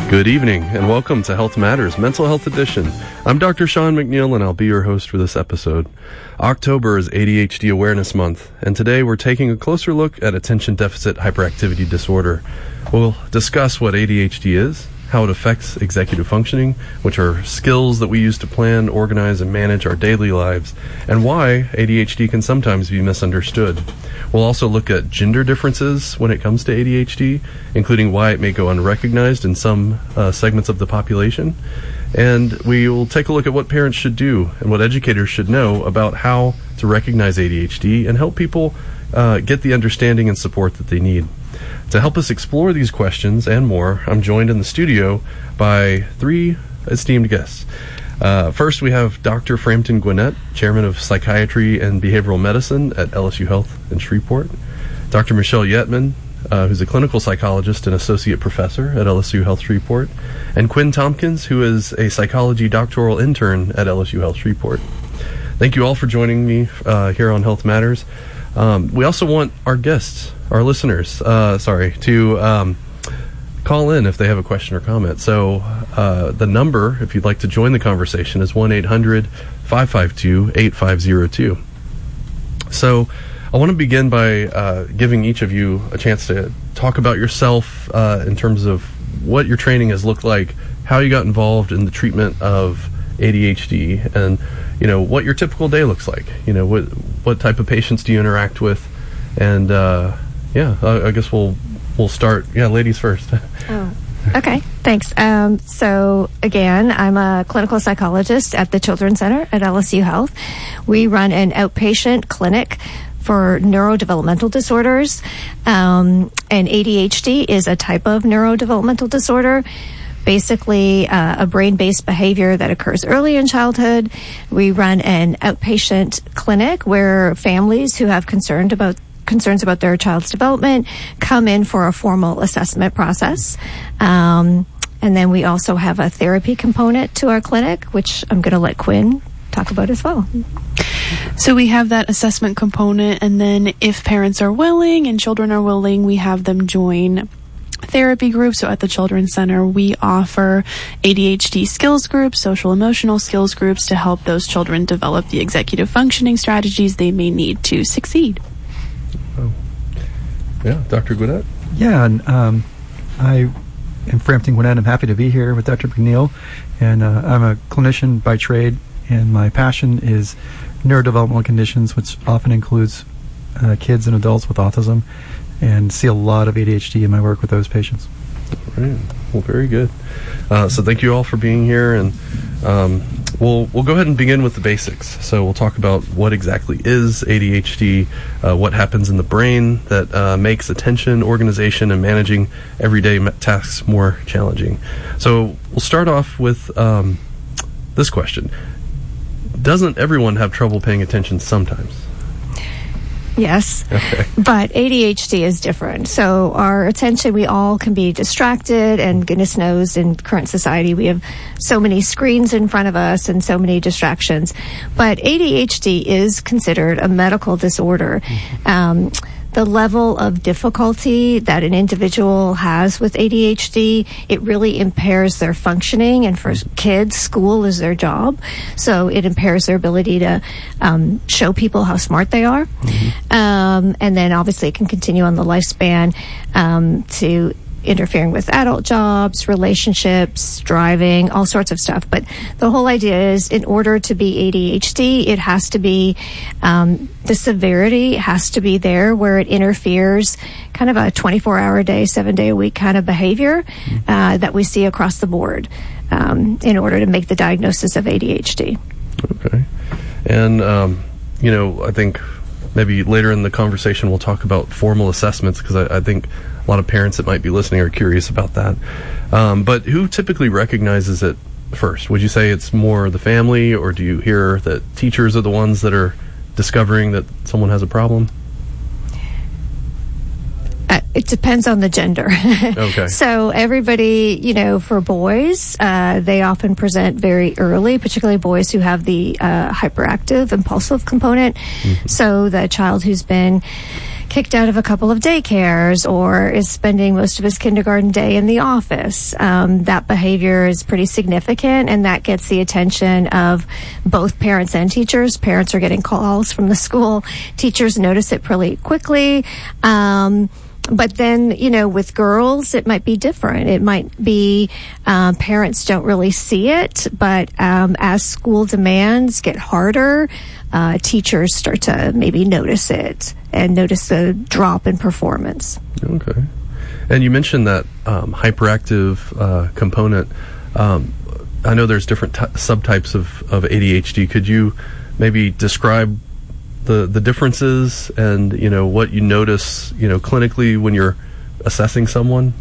Good evening, and welcome to Health Matters Mental Health Edition. I'm Dr. Sean McNeil, and I'll be your host for this episode. October is ADHD Awareness Month, and today we're taking a closer look at attention deficit hyperactivity disorder. We'll discuss what ADHD is, how it affects executive functioning, which are skills that we use to plan, organize, and manage our daily lives, and why ADHD can sometimes be misunderstood. We'll also look at gender differences when it comes to ADHD, including why it may go unrecognized in some segments of the population. And we will take a look at what parents should do and what educators should know about how to recognize ADHD and help people get the understanding and support that they need. To help us explore these questions and more, I'm joined in the studio by three esteemed guests. First, we have Dr. Frampton Gwinnett, Chairman of Psychiatry and Behavioral Medicine at LSU Health in Shreveport. Dr. Michelle Yetman, who's a clinical psychologist and associate professor at LSU Health Shreveport. And Quinn Tompkins, who is a psychology doctoral intern at LSU Health Shreveport. Thank you all for joining me here on Health Matters. We also want our guests, our listeners, to call in if they have a question or comment. So the number, if you'd like to join the conversation, is 1-800-552-8502. So I want to begin by giving each of you a chance to talk about yourself in terms of what your training has looked like, how you got involved in the treatment of ADHD, and what your typical day looks like. What type of patients do you interact with, and I guess we'll start. Yeah, ladies first. Oh, okay. Thanks. So again, I'm a clinical psychologist at the Children's Center at LSU Health. We run an outpatient clinic for neurodevelopmental disorders, and ADHD is a type of neurodevelopmental disorder. Basically, a brain-based behavior that occurs early in childhood. We run an outpatient clinic where families who have concerns about their child's development come in for a formal assessment process. And then we also have a therapy component to our clinic, which I'm going to let Quinn talk about as well. So we have that assessment component, and then if parents are willing and children are willing, we have them join therapy groups. So at the Children's Center, we offer ADHD skills groups, social emotional skills groups to help those children develop the executive functioning strategies they may need to succeed. Oh. Yeah, Dr. Gwinnett? Yeah, and I am Frampton Gwinnett. I'm happy to be here with Dr. McNeil, and I'm a clinician by trade, and my passion is neurodevelopmental conditions, which often includes kids and adults with autism, and see a lot of ADHD in my work with those patients. All right. Well, very good. So thank you all for being here, and we'll go ahead and begin with the basics. So we'll talk about what exactly is ADHD, what happens in the brain that makes attention, organization, and managing everyday tasks more challenging. So we'll start off with this question. Doesn't everyone have trouble paying attention sometimes? Yes, okay. But ADHD is different. So our attention, we all can be distracted, and goodness knows in current society we have so many screens in front of us and so many distractions. But ADHD is considered a medical disorder. The level of difficulty that an individual has with ADHD, it really impairs their functioning. And for kids, school is their job. So it impairs their ability to show people how smart they are. And then obviously it can continue on the lifespan to interfering with adult jobs, relationships, driving, all sorts of stuff. But the whole idea is, in order to be ADHD, it has to be, the severity has to be there where it interferes, kind of a 24-hour day, 7-day-a-week kind of behavior that we see across the board in order to make the diagnosis of ADHD. Okay. And, I think maybe later in the conversation we'll talk about formal assessments, because I think a lot of parents that might be listening are curious about that. But who typically recognizes it first? Would you say it's more the family, or do you hear that teachers are the ones that are discovering that someone has a problem? It depends on the gender. Okay. So everybody, for boys, they often present very early, particularly boys who have the hyperactive, impulsive component. Mm-hmm. So the child who's been kicked out of a couple of daycares or is spending most of his kindergarten day in the office. That behavior is pretty significant, and that gets the attention of both parents and teachers. Parents are getting calls from the school. Teachers notice it pretty quickly. But then, with girls, it might be different. It might be parents don't really see it, but as school demands get harder, teachers start to maybe notice it and notice the drop in performance. Okay. And you mentioned that hyperactive component. I know there's different subtypes of ADHD. Could you maybe describe the differences and what you notice clinically when you're assessing someone?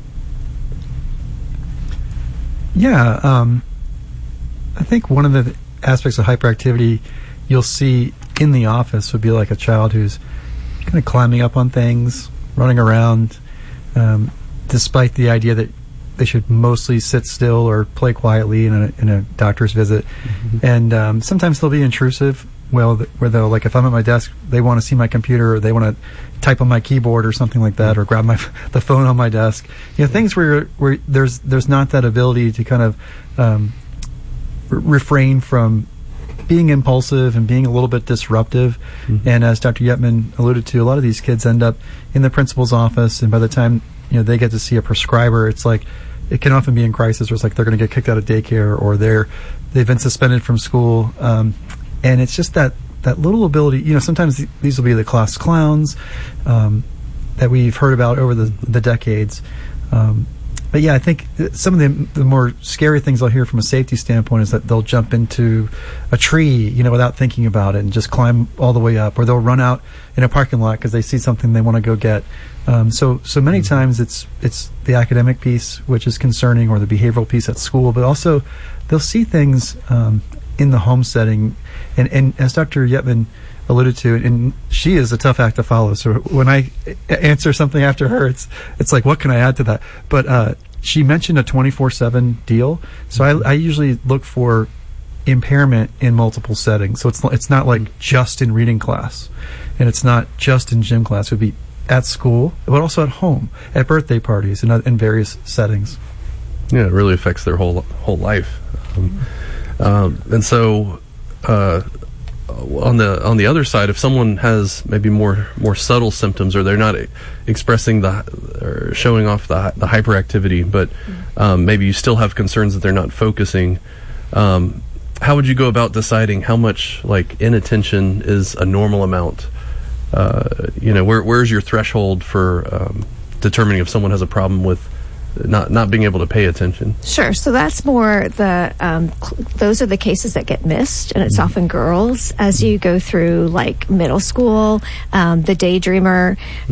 Yeah, I think one of the aspects of hyperactivity you'll see in the office would be like a child who's kind of climbing up on things, running around, despite the idea that they should mostly sit still or play quietly in a doctor's visit. Mm-hmm. And sometimes they'll be intrusive. Where they'll, like, if I'm at my desk, they want to see my computer, or they want to type on my keyboard or something like that, or grab the phone on my desk. Things where there's not that ability to kind of refrain from being impulsive and being a little bit disruptive. Mm-hmm. And as Dr. Yetman alluded to, a lot of these kids end up in the principal's office, and by the time they get to see a prescriber, it's like it can often be in crisis, or it's like they're going to get kicked out of daycare, or they've been suspended from school. And it's just that little ability. Sometimes these will be the class clowns that we've heard about over the decades. But yeah, I think some of the more scary things I'll hear from a safety standpoint is that they'll jump into a tree, without thinking about it, and just climb all the way up, or they'll run out in a parking lot because they see something they want to go get. So many times it's the academic piece which is concerning, or the behavioral piece at school, but also they'll see things in the home setting. And as Dr. Yetman alluded to, and she is a tough act to follow. So when I answer something after her, it's like, what can I add to that? But she mentioned a 24/7 deal. So I usually look for impairment in multiple settings. So it's not like just in reading class, and it's not just in gym class. It would be at school, but also at home, at birthday parties, and in various settings. Yeah, it really affects their whole life. And so, on the other side, if someone has maybe more subtle symptoms, or they're not expressing or showing off the hyperactivity, but maybe you still have concerns that they're not focusing, how would you go about deciding how much inattention is a normal amount? Where's your threshold for determining if someone has a problem with not being able to pay attention? Sure. So that's more those are the cases that get missed, and it's often girls. As you go through middle school, the daydreamer,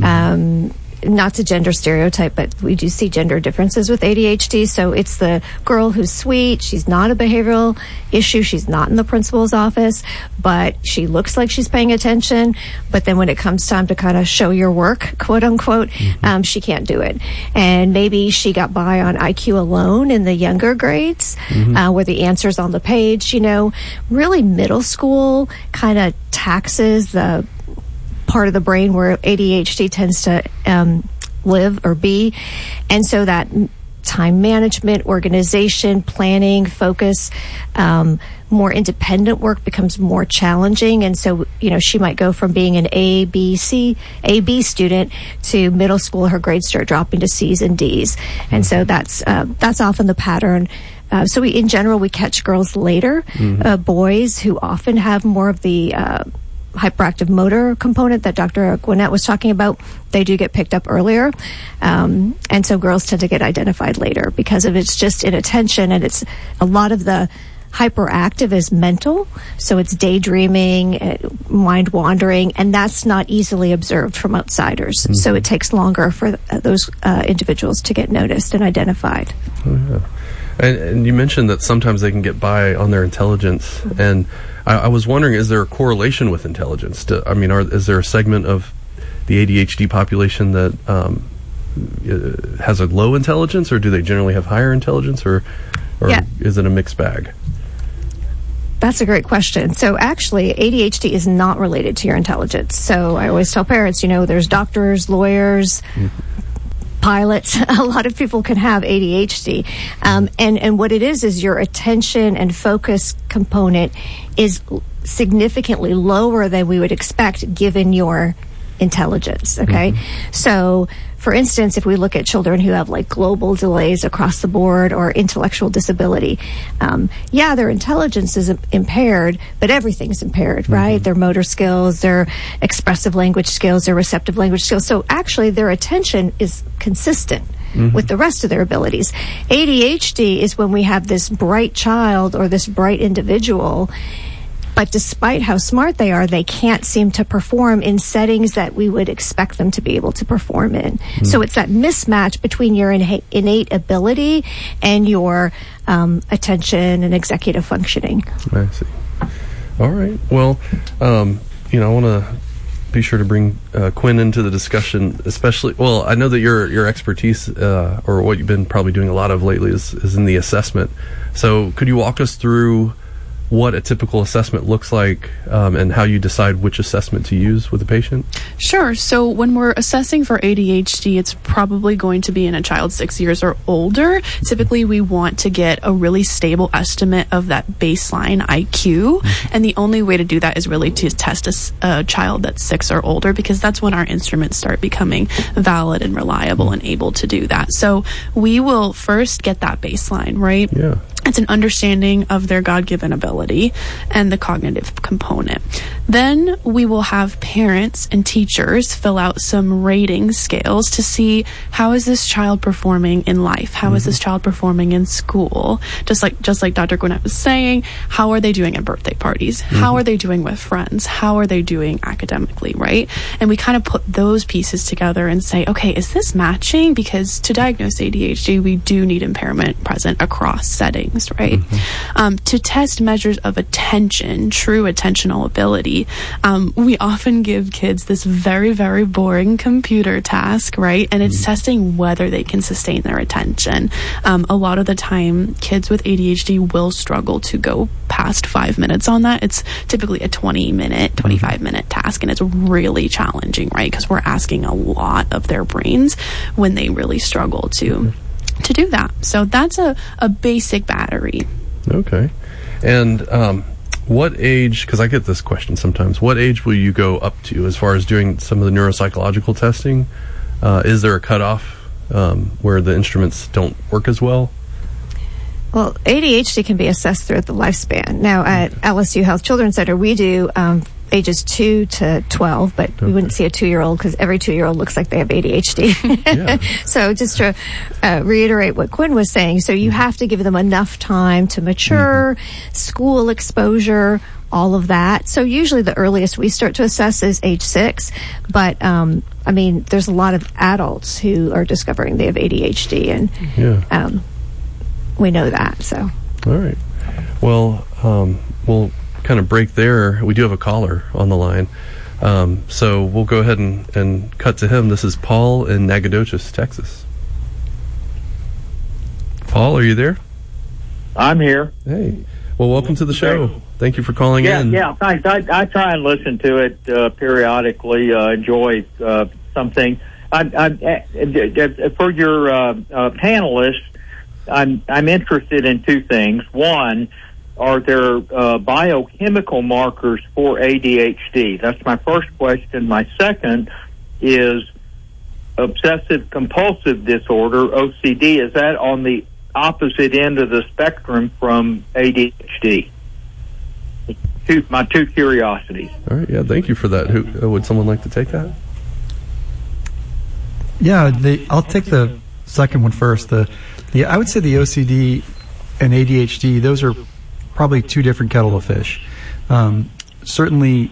not to gender stereotype, but we do see gender differences with ADHD. So it's the girl who's sweet. She's not a behavioral issue. She's not in the principal's office, but she looks like she's paying attention. But then when it comes time to kind of show your work, quote unquote, she can't do it. And maybe she got by on IQ alone in the younger grades, where the answer's on the page. Really middle school kind of taxes the part of the brain where ADHD tends to live or be. And so that time management, organization, planning, focus, more independent work becomes more challenging. And so, she might go from being an AB student to middle school, her grades start dropping to C's and D's. And so that's often the pattern. So in general, we catch girls later. Boys who often have more of the hyperactive motor component that Dr. Gwinnett was talking about, they do get picked up earlier. And so girls tend to get identified later because of it's just inattention, and it's a lot of the hyperactive is mental. So it's daydreaming, mind wandering, and that's not easily observed from outsiders. So it takes longer for those individuals to get noticed and identified. Oh, yeah. And you mentioned that sometimes they can get by on their intelligence, and I was wondering, is there a correlation with intelligence? Is there a segment of the ADHD population that has a low intelligence, or do they generally have higher intelligence, or is it a mixed bag? That's a great question. So actually, ADHD is not related to your intelligence. So I always tell parents, there's doctors, lawyers, pilots. A lot of people can have ADHD. And what it is your attention and focus component is significantly lower than we would expect given your intelligence. Okay. So for instance, if we look at children who have like global delays across the board or intellectual disability, their intelligence is impaired, but everything's impaired, right? Their motor skills, their expressive language skills, their receptive language skills. So actually their attention is consistent with the rest of their abilities. ADHD is when we have this bright child or this bright individual, but despite how smart they are, they can't seem to perform in settings that we would expect them to be able to perform in. So it's that mismatch between your innate ability and your attention and executive functioning. I see. All right. Well, I want to be sure to bring Quinn into the discussion, especially, I know that your expertise, or what you've been probably doing a lot of lately is in the assessment. So could you walk us through what a typical assessment looks like, and how you decide which assessment to use with a patient? Sure. So when we're assessing for ADHD, it's probably going to be in a child 6 years or older. Typically, we want to get a really stable estimate of that baseline IQ. And the only way to do that is really to test a child that's 6 or older, because that's when our instruments start becoming valid and reliable and able to do that. So we will first get that baseline, right? Yeah. It's an understanding of their God-given ability and the cognitive component. Then we will have parents and teachers fill out some rating scales to see how is this child performing in life? How is this child performing in school? Just like Dr. Gwinnett was saying, how are they doing at birthday parties? How are they doing with friends? How are they doing academically, right? And we kind of put those pieces together and say, okay, is this matching? Because to diagnose ADHD, we do need impairment present across settings. Right? To test measures of attention, true attentional ability, we often give kids this very, very boring computer task, right? And it's testing whether they can sustain their attention. A lot of the time, kids with ADHD will struggle to go past 5 minutes on that. It's typically a 20-minute, 25-minute task, and it's really challenging, right? Because we're asking a lot of their brains when they really struggle to do that. So that's a basic battery. Okay. And what age, because I get this question sometimes, what age will you go up to as far as doing some of the neuropsychological testing? Is there a cutoff where the instruments don't work as well? Well, ADHD can be assessed throughout the lifespan. Now, at LSU Health Children's Center, we do ages 2 to 12, but we wouldn't see a 2-year-old because every 2-year-old looks like they have ADHD. So just to reiterate what Quinn was saying, so you have to give them enough time to mature, school exposure, all of that. So usually the earliest we start to assess is age 6, but there's a lot of adults who are discovering they have ADHD, and we know that. So all right. Well, we'll kind of break there. We do have a caller on the line, so we'll go ahead and cut to him. This is Paul in Nacogdoches, Texas. Paul, are you there? I'm here. Hey, well, welcome to the show. Thank you for calling in. Yeah, thanks. I try and listen to it periodically. Enjoy something. For your panelists, I'm interested in two things. One, are there biochemical markers for ADHD? That's my first question. My second is obsessive compulsive disorder, OCD. Is that on the opposite end of the spectrum from ADHD? My two curiosities. All right, yeah, thank you for that. Who would someone like to take that? Yeah, I'll take the second one first. I would say the OCD and ADHD, those are probably two different kettle of fish. Certainly,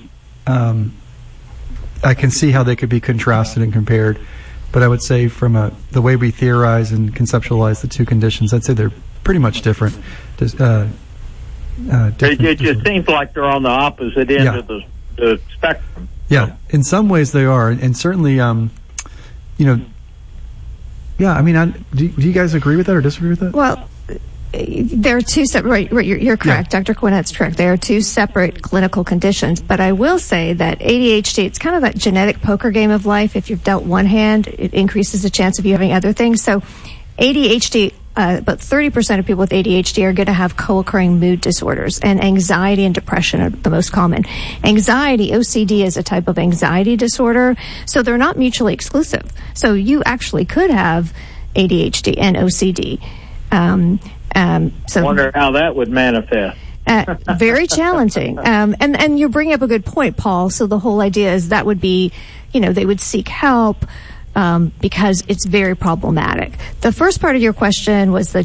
I can see how they could be contrasted and compared, but I would say from the way we theorize and conceptualize the two conditions, I'd say they're pretty much different. It just seems like they're on the opposite end of the spectrum. Yeah, in some ways they are, and certainly, do you guys agree with that or disagree with that? Well, there are two separate, right, you're correct. Yeah. Dr. Quinnett's correct. There are two separate clinical conditions, but I will say that ADHD, it's kind of that genetic poker game of life. If you've dealt one hand, it increases the chance of you having other things. So ADHD, about 30% of people with ADHD are going to have co-occurring mood disorders, and anxiety and depression are the most common. Anxiety, OCD, is a type of anxiety disorder, so they're not mutually exclusive. So you actually could have ADHD and OCD. So wonder how that would manifest. Very challenging. And you bring up a good point, Paul. So the whole idea is that would be, they would seek help because it's very problematic. The first part of your question was the